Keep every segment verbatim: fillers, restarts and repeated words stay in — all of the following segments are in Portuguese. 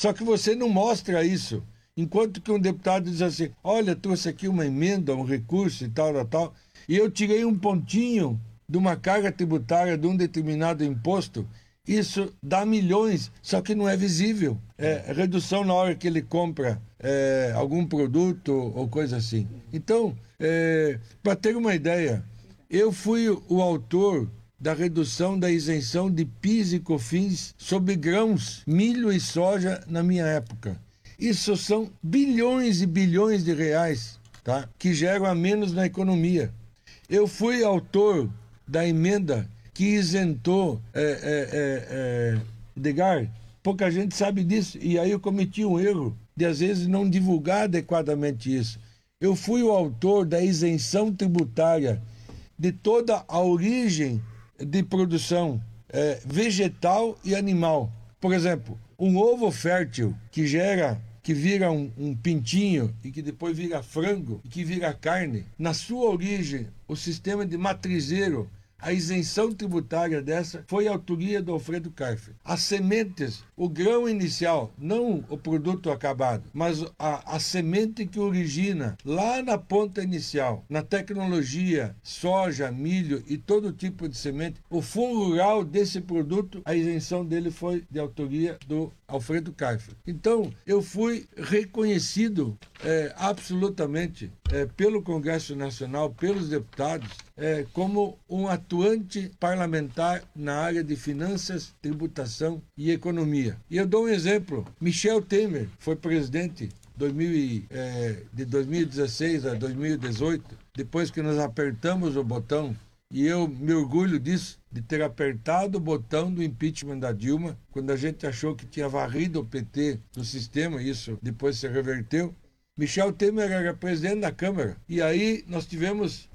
Só que você não mostra isso. Enquanto que um deputado diz assim, olha, trouxe aqui uma emenda, um recurso e tal, tal, tal, e eu tirei um pontinho de uma carga tributária de um determinado imposto, isso dá milhões, só que não é visível. É redução na hora que ele compra é, algum produto ou coisa assim. Então, é, para ter uma ideia, eu fui o autor da redução da isenção de PIS e COFINS sobre grãos, milho e soja na minha época. Isso são bilhões e bilhões de reais, tá? Que geram a menos na economia. Eu fui autor da emenda que isentou é, é, é, é, Edgar, pouca gente sabe disso, e aí eu cometi um erro de às vezes não divulgar adequadamente isso. Eu fui o autor da isenção tributária de toda a origem de produção é, vegetal e animal. Por exemplo, um ovo fértil que gera, que vira um, um pintinho e que depois vira frango e que vira carne, na sua origem, o sistema de matrizeiro, a isenção tributária dessa foi a autoria do Alfredo Karfer. As sementes, o grão inicial, não o produto acabado, mas a, a semente que origina lá na ponta inicial, na tecnologia, soja, milho e todo tipo de semente, o fundo rural desse produto, a isenção dele foi de autoria do Alfredo Karfer. Então, eu fui reconhecido é, absolutamente é, pelo Congresso Nacional, pelos deputados, é, como um atuante parlamentar na área de finanças, tributação e economia. E eu dou um exemplo. Michel Temer foi presidente dois mil, é, de dois mil e dezesseis a dois mil e dezoito, depois que nós apertamos o botão, e eu me orgulho disso, de ter apertado o botão do impeachment da Dilma, quando a gente achou que tinha varrido o P T no sistema, isso depois se reverteu. Michel Temer era presidente da Câmara. E aí nós tivemos,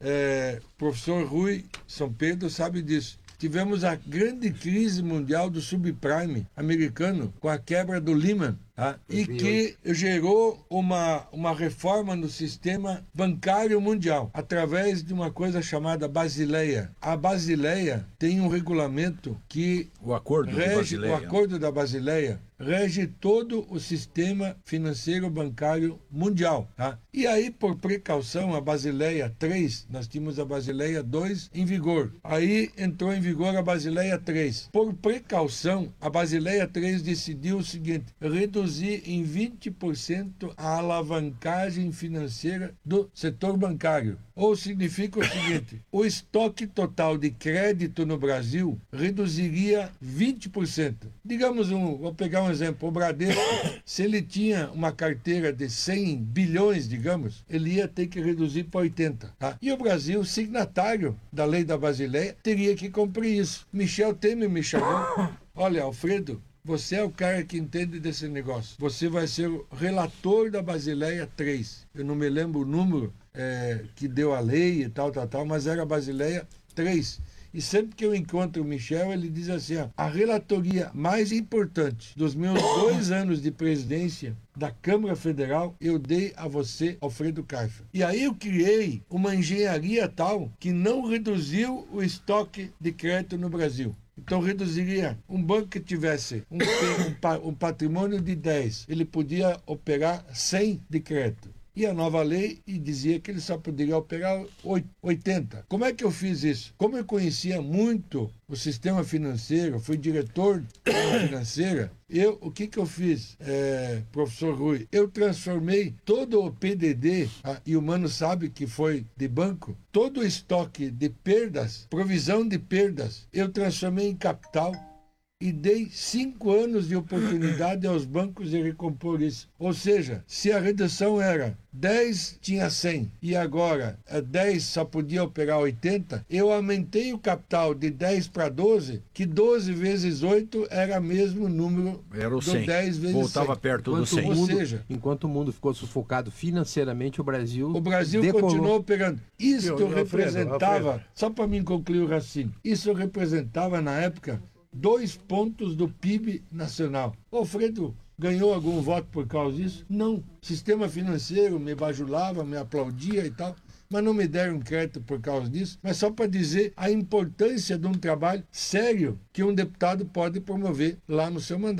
é, professor Rui São Pedro sabe disso, tivemos a grande crise mundial do subprime americano com a quebra do Lehman, tá? E que gerou uma, uma reforma no sistema bancário mundial através de uma coisa chamada Basileia. A Basileia tem um regulamento que o acordo rege, de Basileia. o acordo da Basileia rege todo o sistema financeiro bancário mundial, tá? E aí, por precaução, a Basileia três, nós tínhamos a Basileia dois em vigor. Aí entrou em vigor a Basileia três. Por precaução, a Basileia três decidiu o seguinte: reduzir em vinte por cento a alavancagem financeira do setor bancário. Ou significa o seguinte: o estoque total de crédito no Brasil reduziria vinte por cento. Digamos, um, vou pegar um exemplo, o Bradesco, se ele tinha uma carteira de cem bilhões, digamos, ele ia ter que reduzir para oitenta. Tá? E o Brasil, signatário da lei da Basileia, teria que cumprir isso. Michel Temer me chamou: olha, Alfredo, você é o cara que entende desse negócio. Você vai ser o relator da Basileia três. Eu não me lembro o número é, que deu a lei e tal, tal, tal, mas era a Basileia três. E sempre que eu encontro o Michel, ele diz assim, ó, a relatoria mais importante dos meus dois anos de presidência da Câmara Federal, eu dei a você, Alfredo Karfer. E aí eu criei uma engenharia tal que não reduziu o estoque de crédito no Brasil. Então reduziria um banco que tivesse um, um, um patrimônio de dez, ele podia operar cem de crédito. E a nova lei dizia que ele só poderia operar oitenta. Como é que eu fiz isso? Como eu conhecia muito o sistema financeiro, fui diretor da financeira, eu, o que que eu fiz, é, professor Rui? Eu transformei todo o P D D, ah, e o Mano sabe que foi de banco, todo o estoque de perdas, provisão de perdas, eu transformei em capital. E dei cinco anos de oportunidade aos bancos de recompor isso. Ou seja, se a redução era dez, tinha cem, e agora dez só podia operar oitenta, eu aumentei o capital de dez para doze, que doze vezes oito era mesmo número era o do cem. dez vezes Voltava cem. perto do Enquanto cem. o mundo, Ou seja, enquanto o mundo ficou sufocado financeiramente, o Brasil o Brasil decolou. continuou operando. Isso Alfredo, representava, Alfredo. só para mim concluir o raciocínio, isso representava na época dois pontos do P I B nacional. O Alfredo ganhou algum voto por causa disso? Não. O sistema financeiro me bajulava, me aplaudia e tal, mas não me deram crédito por causa disso. Mas só para dizer a importância de um trabalho sério que um deputado pode promover lá no seu mandato.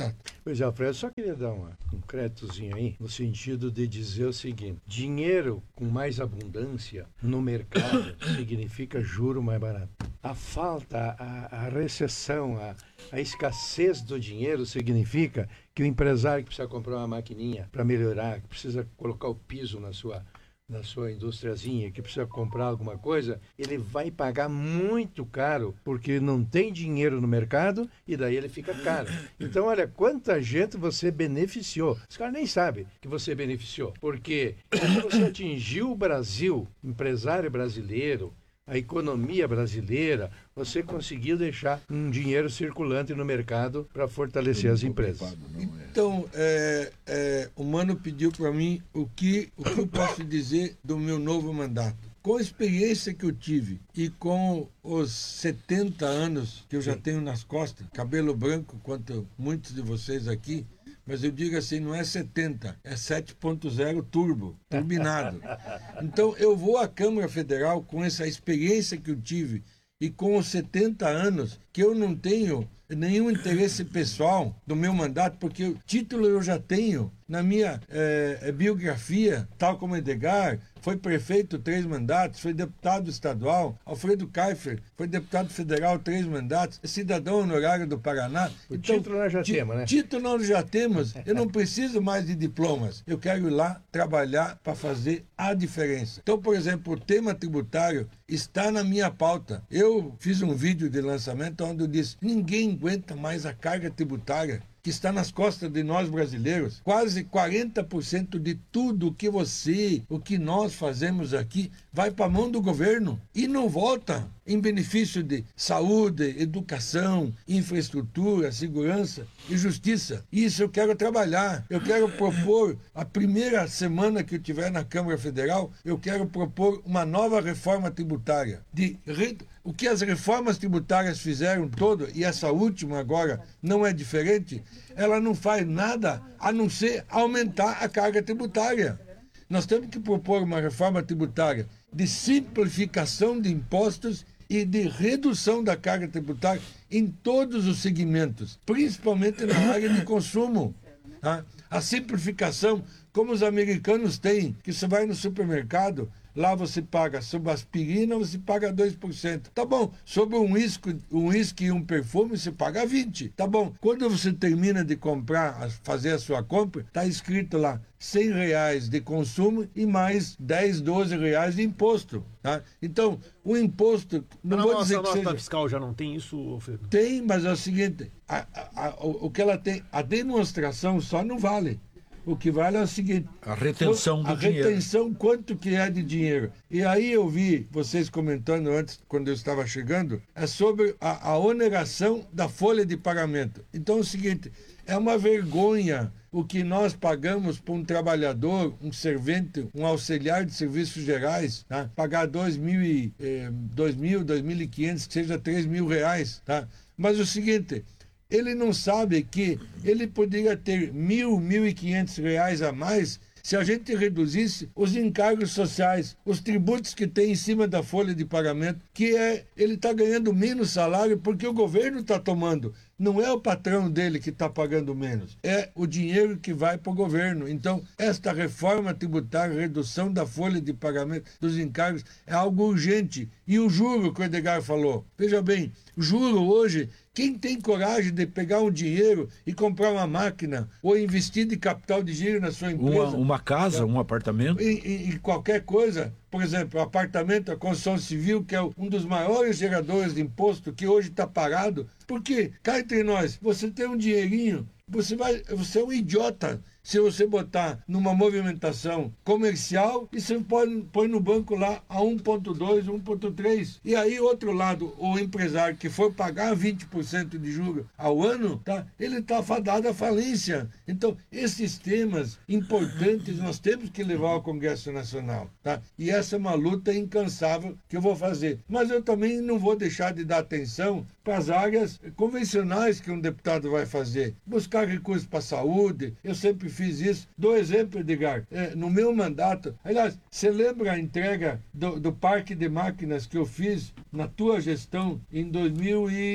Pois é, Alfredo, só queria dar uma, um créditozinho aí, no sentido de dizer o seguinte: dinheiro com mais abundância no mercado significa juro mais barato. A falta, a, a recessão, a, a escassez do dinheiro significa que o empresário que precisa comprar uma maquininha para melhorar, que precisa colocar o piso na sua, na sua indústriazinha, que precisa comprar alguma coisa, ele vai pagar muito caro, porque não tem dinheiro no mercado e daí ele fica caro. Então, olha, quanta gente você beneficiou. Os caras nem sabem que você beneficiou, porque quando você atingiu o Brasil, empresário brasileiro, a economia brasileira, você conseguiu deixar um dinheiro circulante no mercado para fortalecer as empresas. Então, é, é, o Mano pediu para mim o que, o que eu posso dizer do meu novo mandato. Com a experiência que eu tive e com os setenta anos que eu já tenho nas costas, cabelo branco, quanto muitos de vocês aqui, mas eu digo assim, não é setenta, é sete ponto zero turbo, turbinado. Então, eu vou à Câmara Federal com essa experiência que eu tive e com os setenta anos, que eu não tenho nenhum interesse pessoal do meu mandato, porque o título eu já tenho na minha é, biografia, tal como Edgar, foi prefeito três mandatos, foi deputado estadual, Alfredo Kiefer foi deputado federal três mandatos, é cidadão honorário do Paraná. O então, título nós já temos, né? Título nós já temos, eu não preciso mais de diplomas, eu quero ir lá trabalhar para fazer a diferença. Então, por exemplo, o tema tributário está na minha pauta. Eu fiz um vídeo de lançamento onde eu disse, ninguém aguenta mais a carga tributária que está nas costas de nós brasileiros. Quase quarenta por cento de tudo o que você, o que nós fazemos aqui, vai para a mão do governo e não volta em benefício de saúde, educação, infraestrutura, segurança e justiça. Isso eu quero trabalhar. Eu quero propor, a primeira semana que eu tiver na Câmara Federal, eu quero propor uma nova reforma tributária. De re... O que as reformas tributárias fizeram todo, e essa última agora não é diferente, ela não faz nada a não ser aumentar a carga tributária. Nós temos que propor uma reforma tributária de simplificação de impostos e de redução da carga tributária em todos os segmentos, principalmente na área de consumo. Tá? A simplificação, como os americanos têm, que você vai no supermercado, lá você paga sobre aspirina, você paga dois por cento. Tá bom, sobre um uísque um uísque e um perfume, você paga vinte por cento. Tá bom, quando você termina de comprar, fazer a sua compra, tá escrito lá cem reais de consumo e mais dez, doze reais de imposto. Tá? Então, o imposto... Não mas vou a dizer nossa que nota seja... fiscal já não tem isso, Alfredo? Tem, mas é o seguinte, a, a, a, o que ela tem, a demonstração só não vale. O que vale é o seguinte... A retenção do a dinheiro. A retenção, quanto que é de dinheiro. E aí eu vi vocês comentando antes, quando eu estava chegando, é sobre a, a oneração da folha de pagamento. Então é o seguinte, é uma vergonha o que nós pagamos para um trabalhador, um servente, um auxiliar de serviços gerais, tá? Pagar dois mil, eh, dois mil, dois mil e quinhentos, que seja três mil reais. Tá? Mas o seguinte... Ele não sabe que ele poderia ter mil, mil e quinhentos reais a mais se a gente reduzisse os encargos sociais, os tributos que tem em cima da folha de pagamento, que é, ele está ganhando menos salário porque o governo está tomando. Não é o patrão dele que está pagando menos, é o dinheiro que vai para o governo. Então, esta reforma tributária, redução da folha de pagamento dos encargos, é algo urgente. E o juro que o Edgar falou, veja bem, juro hoje, quem tem coragem de pegar um dinheiro e comprar uma máquina ou investir de capital de giro na sua empresa? Uma, uma casa, é, um apartamento? Em, em, em qualquer coisa. Por exemplo, o apartamento, a construção civil, que é um dos maiores geradores de imposto, que hoje está parado. Porque, cá entre nós, você tem um dinheirinho, você, vai, você é um idiota se você botar numa movimentação comercial e você põe, põe no banco lá a um ponto dois, um ponto três. E aí, outro lado, o empresário que for pagar vinte por cento de juros ao ano, tá, ele está fadado à falência. Então, esses temas importantes nós temos que levar ao Congresso Nacional. Tá? E essa é uma luta incansável que eu vou fazer. Mas eu também não vou deixar de dar atenção para as áreas convencionais que um deputado vai fazer. Buscar recursos para a saúde, eu sempre fiz isso. Dou exemplo, Edgar, é, no meu mandato. Aliás, você lembra a entrega do, do parque de máquinas que eu fiz na tua gestão em dois mil e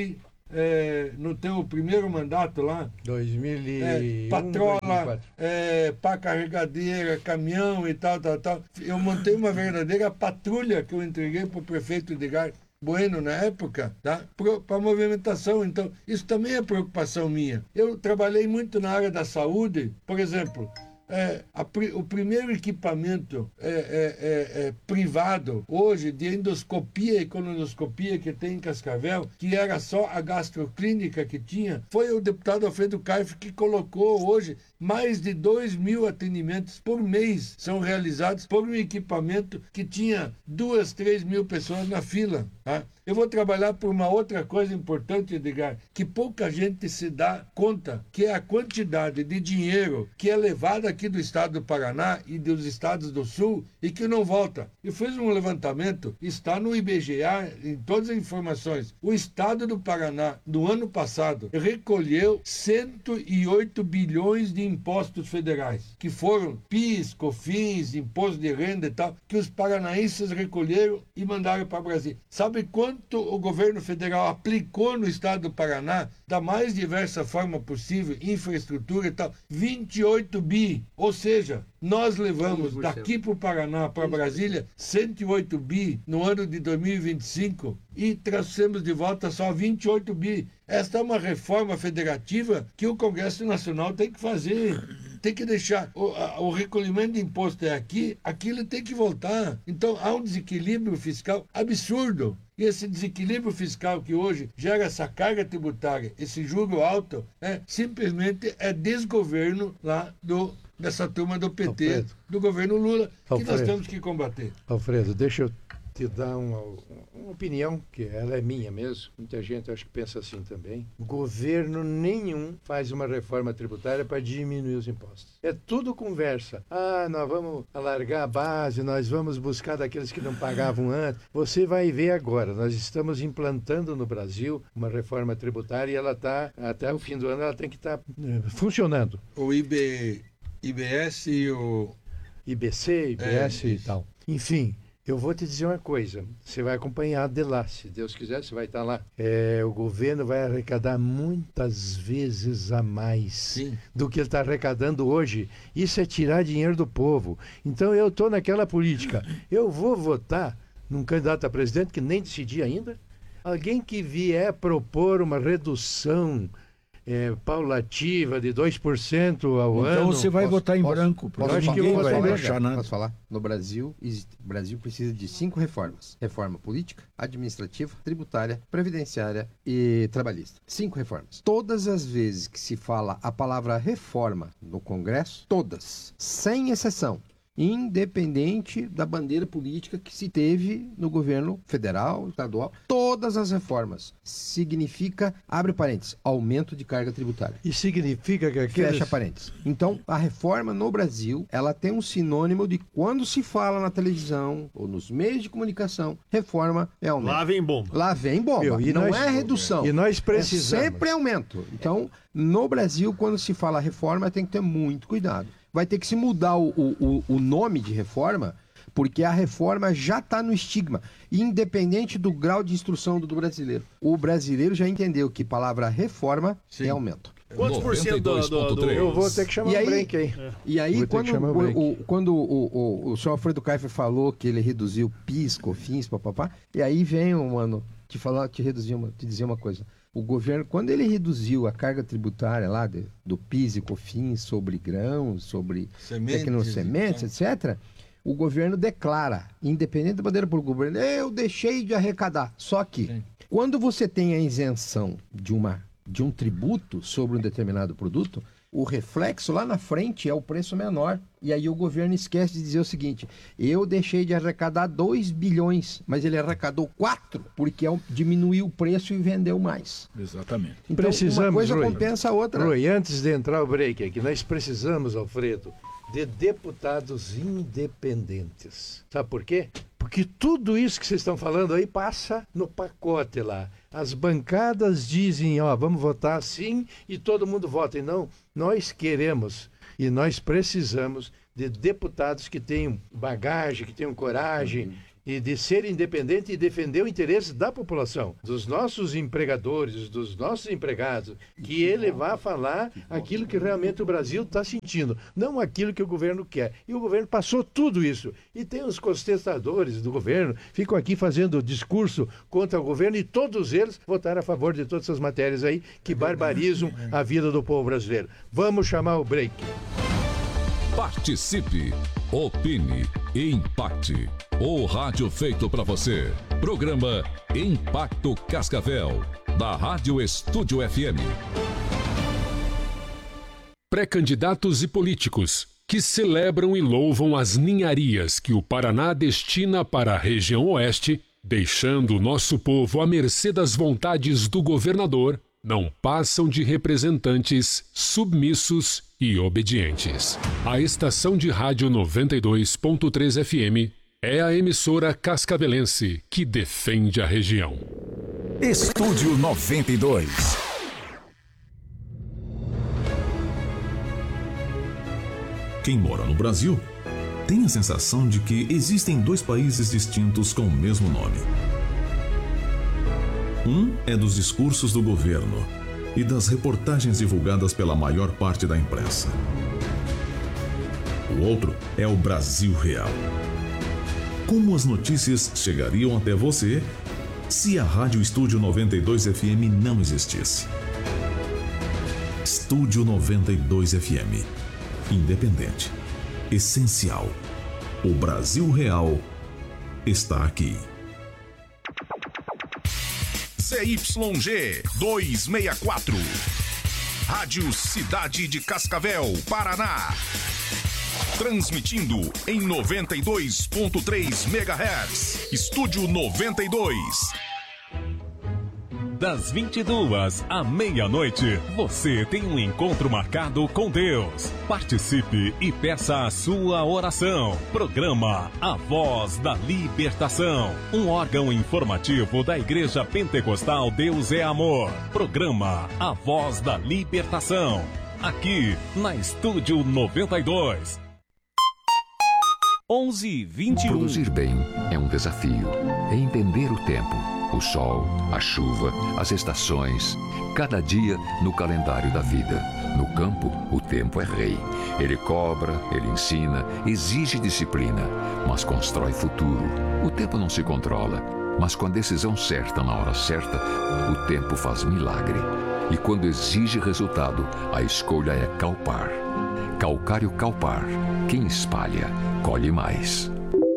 é, no teu primeiro mandato lá, dois mil e um, é, patrola, dois mil e quatro. é, pá carregadeira, caminhão e tal, tal, tal. Eu montei uma verdadeira patrulha que eu entreguei para o prefeito Edgar Bueno na época, tá? Para movimentação. Então, isso também é preocupação minha. Eu trabalhei muito na área da saúde, por exemplo. É, a, o primeiro equipamento é, é, é, é, privado hoje de endoscopia e colonoscopia que tem em Cascavel, que era só a gastroclínica que tinha, foi o deputado Alfredo Kaif que colocou hoje mais de dois mil atendimentos por mês são realizados por um equipamento que tinha duas, três mil pessoas na fila. Tá? Eu vou trabalhar por uma outra coisa importante, Edgar, que pouca gente se dá conta, que é a quantidade de dinheiro que é levada aqui do estado do Paraná e dos estados do Sul e que não volta. Eu fiz um levantamento, está no I B G A, em todas as informações. O estado do Paraná, no ano passado, recolheu cento e oito bilhões de impostos federais, que foram PIS, COFINS, imposto de renda e tal, que os paranaenses recolheram e mandaram para Brasília. Sabe quanto o governo federal aplicou no estado do Paraná, da mais diversa forma possível, infraestrutura e tal? vinte e oito bi. Ou seja, nós levamos daqui para o Paraná, para Brasília, cento e oito bi no ano de dois mil e vinte e cinco e trouxemos de volta só vinte e oito bi. Esta é uma reforma federativa que o Congresso Nacional tem que fazer. Tem que deixar o, a, o recolhimento de imposto é aqui, aquilo tem que voltar. Então há um desequilíbrio fiscal absurdo. E esse desequilíbrio fiscal que hoje gera essa carga tributária, esse juro alto, é, simplesmente é desgoverno lá do, dessa turma do P T, Alfredo. Do governo Lula, Alfredo. que nós temos que combater. Alfredo, deixa eu te dar uma, uma opinião, que ela é minha mesmo, muita gente acho que pensa assim também. Governo nenhum faz uma reforma tributária para diminuir os impostos. É tudo conversa. Ah, nós vamos alargar a base, nós vamos buscar daqueles que não pagavam antes. Você vai ver agora, nós estamos implantando no Brasil uma reforma tributária e ela está, até o fim do ano, ela tem que estar tá, é, funcionando. O I B, I B S e o... I B C, I B S é, e tal. Enfim... Eu vou te dizer uma coisa, você vai acompanhar de lá, se Deus quiser, você vai estar lá. É, o governo vai arrecadar muitas vezes a mais Sim. do que ele está arrecadando hoje. Isso é tirar dinheiro do povo. Então eu estou naquela política, eu vou votar num candidato a presidente que nem decidi ainda, alguém que vier propor uma redução É, paulativa de dois por cento ao então ano. Então você vai posso, votar em posso, branco. Posso, eu acho que ninguém eu vai vou achar nada. Posso falar? No Brasil, existe, o Brasil precisa de cinco reformas. Reforma política, administrativa, tributária, previdenciária e trabalhista. Cinco reformas. Todas as vezes que se fala a palavra reforma no Congresso, todas, sem exceção, independente da bandeira política que se teve no governo federal, estadual, todas as reformas significa, abre parênteses, aumento de carga tributária. E significa que aqueles... Fecha parênteses. Então, a reforma no Brasil, ela tem um sinônimo de quando se fala na televisão ou nos meios de comunicação, reforma é aumento. Lá vem bomba. Lá vem bomba. Meu, e não nós- é redução. E nós precisamos. É sempre aumento. Então, no Brasil, quando se fala reforma, tem que ter muito cuidado. Vai ter que se mudar o, o, o nome de reforma, porque a reforma já está no estigma, independente do grau de instrução do, do brasileiro. O brasileiro já entendeu que palavra reforma Sim. é aumento. Quantos por cento do, do, do... Eu vou ter que chamar E um aí- break aí. E aí, Vou ter que quando, chamar o break. o, o- quando o, o, o senhor Alfredo Kaif falou que ele reduziu PIS, COFINS, papapá, e aí vem um mano te falar, te reduzir uma, te dizer uma coisa. O governo, quando ele reduziu a carga tributária lá de- do PIS e COFINS sobre grãos, sobre Sementes, tecnossementes, etcétera, o governo declara, independente da bandeira pelo governo, eu deixei de arrecadar. Só que, Sim. quando você tem a isenção de, uma, de um tributo sobre um determinado produto, o reflexo lá na frente é o preço menor. E aí o governo esquece de dizer o seguinte, eu deixei de arrecadar dois bilhões, mas ele arrecadou quatro, porque é um- diminuiu o preço e vendeu mais. Exatamente. Então, Precisamos, uma coisa Rui. compensa a outra. Rui, antes de entrar o break aqui, nós precisamos, Alfredo, de deputados independentes. Sabe por quê? Porque tudo isso que vocês estão falando aí passa no pacote lá. As bancadas dizem, ó, vamos votar assim e todo mundo vota. E não, nós queremos e nós precisamos de deputados que tenham bagagem, que tenham coragem e de ser independente e defender o interesse da população, dos nossos empregadores, dos nossos empregados, que ele vá falar aquilo que realmente o Brasil está sentindo, não aquilo que o governo quer. E o governo passou tudo isso. E tem os contestadores do governo, ficam aqui fazendo discurso contra o governo e todos eles votaram a favor de todas essas matérias aí que barbarizam a vida do povo brasileiro. Vamos chamar o break. Participe, opine e impacte. O rádio feito para você. Programa Impacto Cascavel, da Rádio Estúdio F M. Pré-candidatos e políticos que celebram e louvam as ninharias que o Paraná destina para a região oeste, deixando o nosso povo à mercê das vontades do governador, não passam de representantes submissos e obedientes. A estação de rádio noventa e dois ponto três F M é a emissora cascavelense que defende a região. Estúdio noventa e dois. Quem mora no Brasil tem a sensação de que existem dois países distintos com o mesmo nome. Um é dos discursos do governo e das reportagens divulgadas pela maior parte da imprensa. O outro é o Brasil real. Como as notícias chegariam até você se a Rádio Estúdio noventa e dois F M não existisse? Estúdio noventa e dois F M. Independente. Essencial. O Brasil real está aqui. C Y G duzentos e sessenta e quatro. Rádio Cidade de Cascavel, Paraná. Transmitindo em noventa e dois ponto três megahertz. Estúdio noventa e dois. Das vinte e duas à meia-noite, você tem um encontro marcado com Deus. Participe e peça a sua oração. Programa A Voz da Libertação, um órgão informativo da Igreja Pentecostal Deus é Amor. Programa A Voz da Libertação, aqui na Estúdio noventa e dois. onze e vinte e um. Produzir bem é um desafio. É entender o tempo, o sol, a chuva, as estações, cada dia no calendário da vida. No campo, o tempo é rei. Ele cobra, ele ensina, exige disciplina, mas constrói futuro. O tempo não se controla, mas com a decisão certa na hora certa, o tempo faz milagre. E quando exige resultado, a escolha é Calpar. Calcário Calpar. Quem espalha, colhe mais.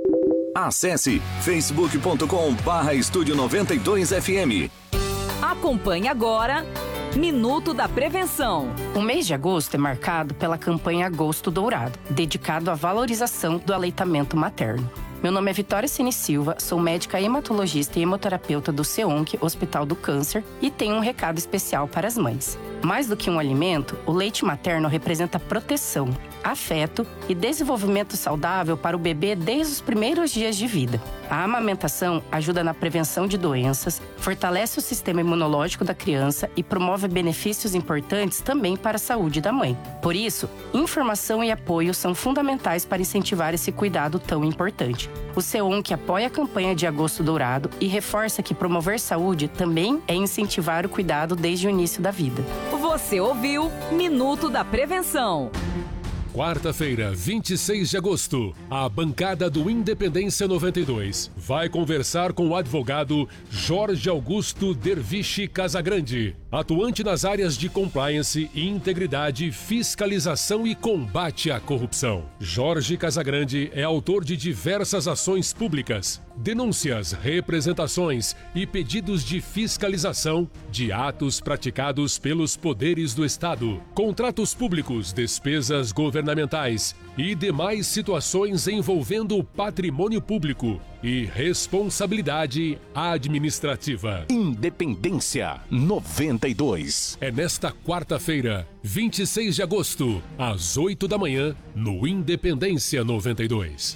Acesse facebook ponto com barra estúdio noventa e dois F M. Acompanhe agora Minuto da Prevenção. O mês de agosto é marcado pela campanha Agosto Dourado, dedicado à valorização do aleitamento materno. Meu nome é Vitória Cine Silva, sou médica hematologista e hemoterapeuta do SEONC, Hospital do Câncer, e tenho um recado especial para as mães. Mais do que um alimento, o leite materno representa proteção, afeto e desenvolvimento saudável para o bebê desde os primeiros dias de vida. A amamentação ajuda na prevenção de doenças, fortalece o sistema imunológico da criança e promove benefícios importantes também para a saúde da mãe. Por isso, informação e apoio são fundamentais para incentivar esse cuidado tão importante. O SEONC apoia a campanha de Agosto Dourado e reforça que promover saúde também é incentivar o cuidado desde o início da vida. Você ouviu Minuto da Prevenção. Quarta-feira, vinte e seis de agosto, a bancada do Independência noventa e dois vai conversar com o advogado Jorge Augusto Derviche Casagrande, atuante nas áreas de compliance, integridade, fiscalização e combate à corrupção. Jorge Casagrande é autor de diversas ações públicas, denúncias, representações e pedidos de fiscalização de atos praticados pelos poderes do Estado, contratos públicos, despesas governamentais e demais situações envolvendo o patrimônio público e responsabilidade administrativa. Independência noventa e dois. É nesta quarta-feira, vinte e seis de agosto, às oito da manhã, no Independência noventa e dois.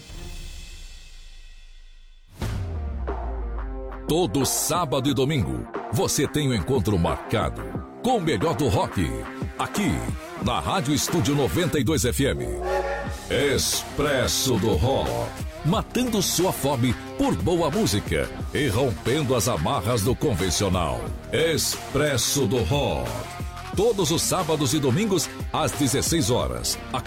Todo sábado e domingo, você tem um encontro marcado com o melhor do rock, aqui na Rádio Estúdio noventa e dois F M. Expresso do Rock. Matando sua fome por boa música e rompendo as amarras do convencional. Expresso do Rock. Todos os sábados e domingos, às dezesseis horas.